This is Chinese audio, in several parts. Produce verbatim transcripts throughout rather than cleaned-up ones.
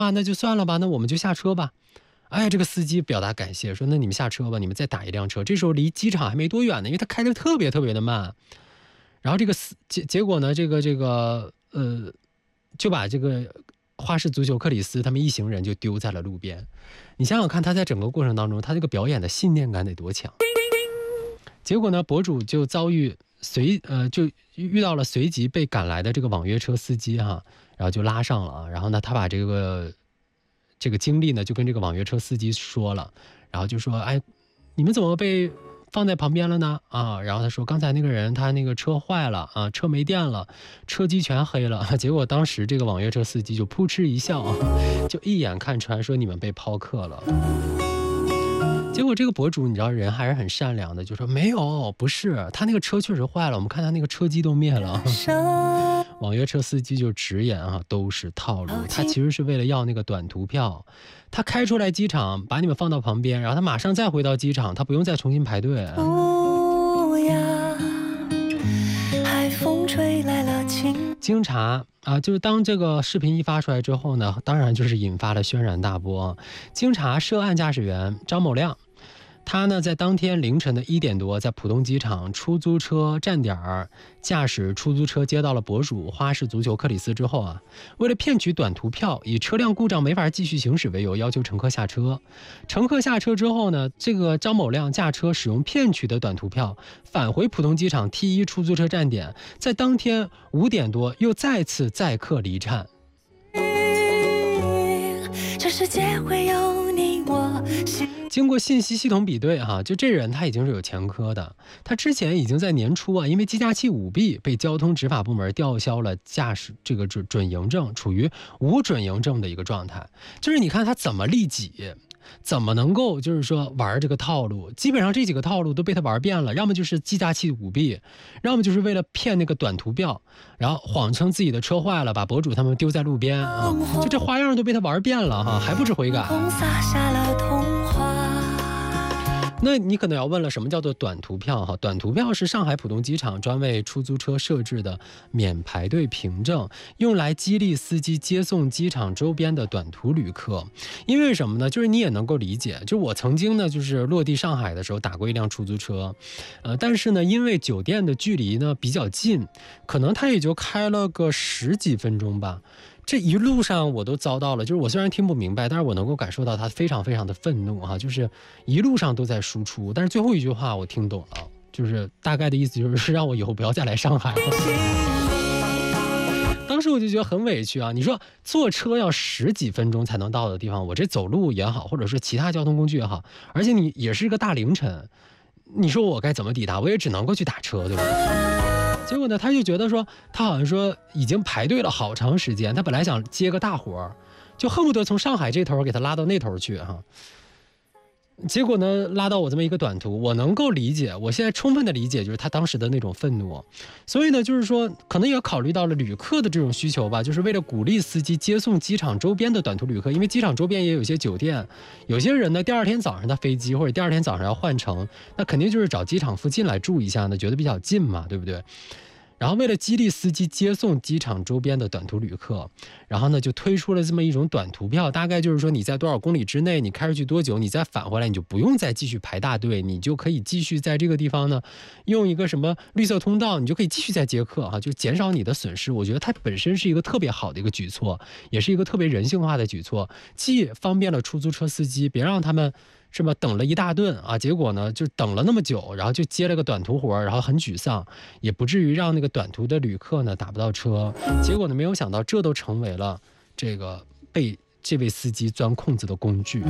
啊，那就算了吧，那我们就下车吧。哎，这个司机表达感谢，说那你们下车吧，你们再打一辆车。这时候离机场还没多远呢，因为他开的特别特别的慢。然后这个结结果呢，这个这个呃，就把这个花式足球克里斯他们一行人就丢在了路边。你想想看，他在整个过程当中，他这个表演的信念感得多强。结果呢，博主就遭遇随呃就遇到了随即被赶来的这个网约车司机哈，然后就拉上了啊。然后呢，他把这个这个经历呢就跟这个网约车司机说了，然后就说：“哎，你们怎么被放在旁边了呢？啊，然后他说刚才那个人他那个车坏了啊，车没电了，车机全黑了。结果当时这个网约车司机就扑哧一笑，就一眼看穿说你们被抛客了。结果这个博主你知道人还是很善良的，就说没有，不是，他那个车确实坏了，我们看他那个车机都灭了。网约车司机就直言啊，都是套路，他其实是为了要那个短途票，他开出来机场把你们放到旁边，然后他马上再回到机场，他不用再重新排队。海风吹来了清经查啊，就是当这个视频一发出来之后呢，当然就是引发了轩然大波。经查涉案驾驶员张某亮，他呢在当天凌晨的一点多，在浦东机场出租车站点驾驶出租车接到了博主花式足球克里斯之后啊，为了骗取短途票，以车辆故障没法继续行驶为由，要求乘客下车。乘客下车之后呢，这个张某亮驾车使用骗取的短途票返回浦东机场 T 一 出租车站点，在当天五点多又再次载客离站。这世界会有你我。经过信息系统比对哈，就这人他已经是有前科的，他之前已经在年初啊，因为计价器舞弊被交通执法部门吊销了驾驶这个准准营证，处于无准营证的一个状态。就是你看他怎么利己，怎么能够就是说玩这个套路，基本上这几个套路都被他玩遍了，要么就是计价器舞弊，要么就是为了骗那个短途票，然后谎称自己的车坏了，把博主他们丢在路边啊，就这花样都被他玩遍了哈，还不知悔改。那你可能要问了，什么叫做短途票哈？短途票是上海浦东机场专为出租车设置的免排队凭证，用来激励司机接送机场周边的短途旅客。因为什么呢？就是你也能够理解，就我曾经呢，就是落地上海的时候打过一辆出租车，呃，但是呢，因为酒店的距离呢比较近，可能他也就开了个十几分钟吧。这一路上我都遭到了，就是我虽然听不明白，但是我能够感受到他非常非常的愤怒哈，就是一路上都在输出，但是最后一句话我听懂了，就是大概的意思就是让我以后不要再来上海了。当时我就觉得很委屈啊！你说坐车要十几分钟才能到的地方，我这走路也好，或者是其他交通工具也好，而且你也是个大凌晨，你说我该怎么抵达？我也只能够去打车，对吧？结果呢，他就觉得说，他好像说已经排队了好长时间，他本来想接个大活，就恨不得从上海这头给他拉到那头去哈。结果呢，拉到我这么一个短途，我能够理解，我现在充分的理解就是他当时的那种愤怒。所以呢，就是说可能也考虑到了旅客的这种需求吧，就是为了鼓励司机接送机场周边的短途旅客，因为机场周边也有一些酒店，有些人呢第二天早上的飞机或者第二天早上要换乘，那肯定就是找机场附近来住一下呢，觉得比较近嘛，对不对？然后为了激励司机接送机场周边的短途旅客，然后呢就推出了这么一种短途票，大概就是说你在多少公里之内，你开出去多久，你再返回来，你就不用再继续排大队，你就可以继续在这个地方呢用一个什么绿色通道，你就可以继续再接客哈，就减少你的损失。我觉得它本身是一个特别好的一个举措，也是一个特别人性化的举措，既方便了出租车司机，别让他们是吧？等了一大顿啊，结果呢就等了那么久，然后就接了个短途活，然后很沮丧，也不至于让那个短途的旅客呢打不到车。结果呢，没有想到这都成为了这个被这位司机钻空子的工具。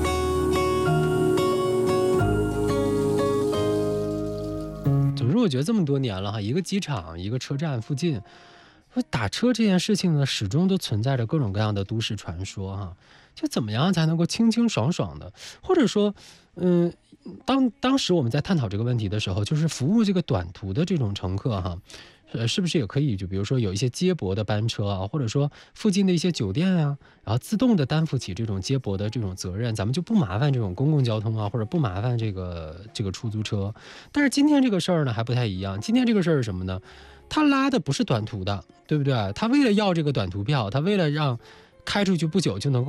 总之，我觉得这么多年了哈，一个机场、一个车站附近，打车这件事情呢，始终都存在着各种各样的都市传说哈。就怎么样才能够清清爽爽的，或者说，嗯，当当时我们在探讨这个问题的时候，就是服务这个短途的这种乘客哈，呃，是不是也可以就比如说有一些接驳的班车啊，或者说附近的一些酒店啊，然后自动的担负起这种接驳的这种责任，咱们就不麻烦这种公共交通啊，或者不麻烦这个这个出租车。但是今天这个事儿呢还不太一样，今天这个事儿是什么呢？他拉的不是短途的，对不对？他为了要这个短途票，他为了让开出去不久就能够